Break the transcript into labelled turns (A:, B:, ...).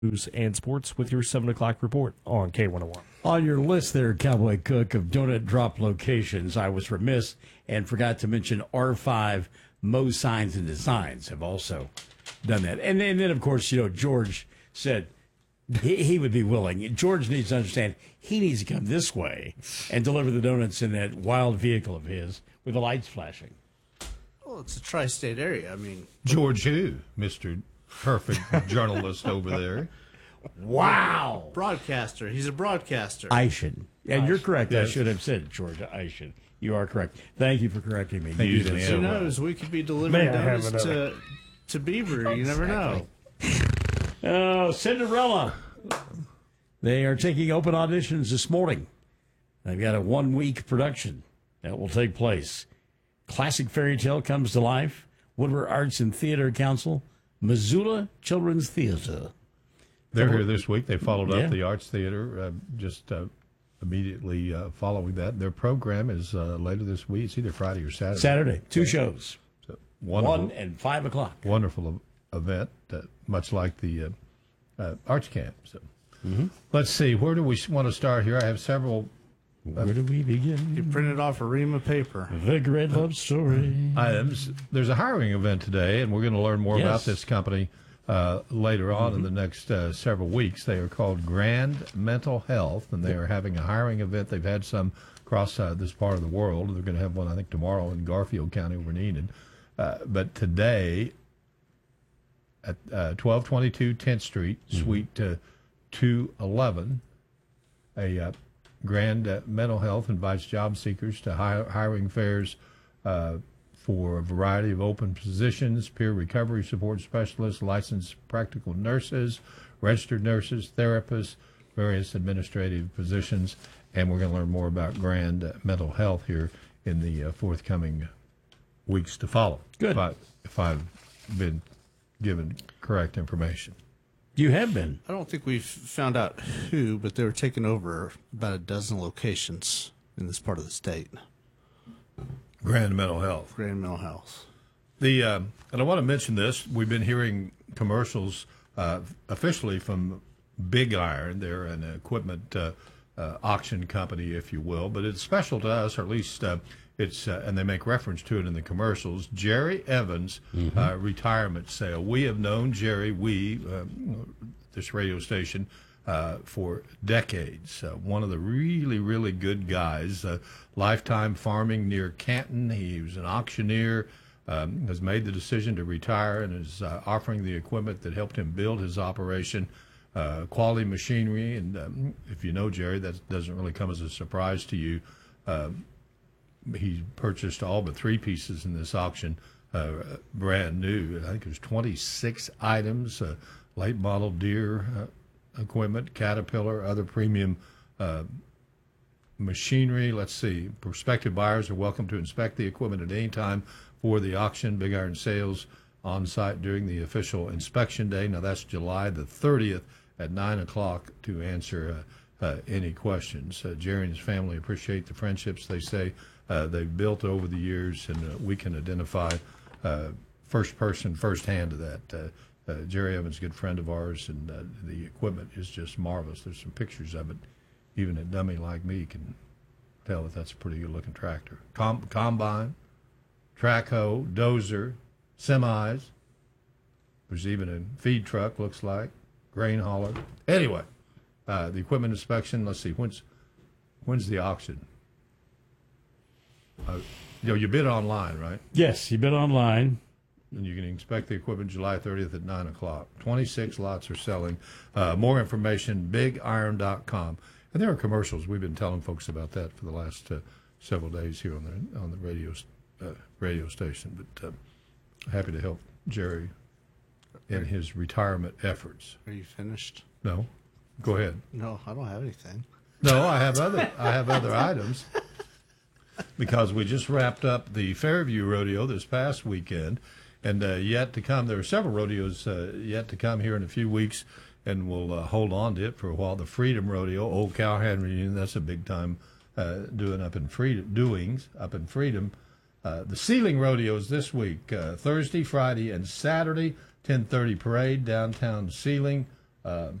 A: news and sports with your 7 o'clock report on K101.
B: On your list there, Cowboy Cook, of donut drop locations, I was remiss and forgot to mention R5 Mow Signs and Designs have also done that. And then, of course, George said he would be willing. George needs to understand he needs to come this way and deliver the donuts in that wild vehicle of his with the lights flashing.
C: Well, it's a tri-state area. I mean,
D: George who? Mr. Perfect journalist over there.
B: Wow.
C: Broadcaster. He's a broadcaster.
B: Eishen. Yeah, you're correct.
D: Yes.
B: I should have said George Eishen. You are correct. Thank you for correcting me.
D: Thank
B: You
D: you,
B: did
D: Dan.
B: so
C: Who
B: well.
C: knows? We could be delivering
A: May I have
C: donuts
A: another?
C: to Beaver. You never know.
B: Oh, Cinderella. They are taking open auditions this morning. They've got a 1-week production that will take place. Classic fairy tale comes to life. Woodward Arts and Theater Council, Missoula Children's Theater.
D: They're here this week. They followed
B: Yeah.
D: up the Arts Theater immediately following that. Their program is later this week. It's either Friday or Saturday.
B: Saturday, 2 shows,
D: So,
B: 1 and 5 o'clock.
D: wonderful event, much like the Arts Camp. So, let's see. Where do we want to start here? I have several
B: Where do we begin?
C: You printed off a ream of paper.
B: The great love story.
D: items. There's a hiring event today, and we're going to learn more about
B: Yes.
D: this company later on in the next several weeks. They are called Grand Mental Health, and they are having a hiring event. They've had some across this part of the world. They're going to have one, I think, tomorrow in Garfield County over in Enid. But today at 1222 10th Street, Suite 211, a Grand Mental Health invites job seekers to hiring fairs for a variety of open positions: peer recovery support specialists, licensed practical nurses, registered nurses, therapists, various administrative positions. And we're going to learn more about Grand Mental Health here in the forthcoming weeks to follow.
B: Good.
D: If I've been given correct information.
B: You have been.
C: I don't think we've found out who, but they were taking over about a dozen locations in this part of the state.
D: Grand Mental Health.
C: Grand Mental Health.
D: And I want to mention this. We've been hearing commercials officially from Big Iron. They're an equipment auction company, if you will, but it's special to us, or at least it's, and they make reference to it in the commercials, Jerry Evans retirement sale. We have known Jerry, this radio station, for decades. One of the really, really good guys. Lifetime farming near Canton. He was an auctioneer, has made the decision to retire, and is offering the equipment that helped him build his operation. Quality machinery, and if you know Jerry, that doesn't really come as a surprise to you. He purchased all but 3 pieces in this auction, brand new. I think it was 26 items, late model Deere equipment, Caterpillar, other premium machinery. Let's see. Prospective buyers are welcome to inspect the equipment at any time for the auction. Big Iron Sales on site during the official inspection day. Now that's July the 30th at 9 o'clock to answer any questions. Jerry and his family appreciate the friendships they say they've built over the years, and we can identify first hand to that. Jerry Evans, a good friend of ours, and the equipment is just marvelous. There's some pictures of it. Even a dummy like me can tell that that's a pretty good-looking tractor. Combine, track hoe, dozer, semis. There's even a feed truck, looks like, grain hauler. Anyway, the equipment inspection, let's see, when's the auction? You bid online, right?
B: Yes, you bid online.
D: And you can inspect the equipment July 30th at 9 o'clock. 26 lots are selling. More information, bigiron.com. And there are commercials. We've been telling folks about that for the last several days here on the radio station. But happy to help Jerry in his retirement efforts.
C: Are you finished?
D: No? Go ahead.
C: No, I don't have anything.
D: No, I have other items. Because we just wrapped up the Fairview Rodeo this past weekend, and yet to come, there are several rodeos yet to come here in a few weeks, and we'll hold on to it for a while. The Freedom Rodeo, Old Cowhand Reunion, that's a big time doings up in Freedom. The Ceiling Rodeo is this week, Thursday, Friday, and Saturday, 10:30 parade, downtown Ceiling.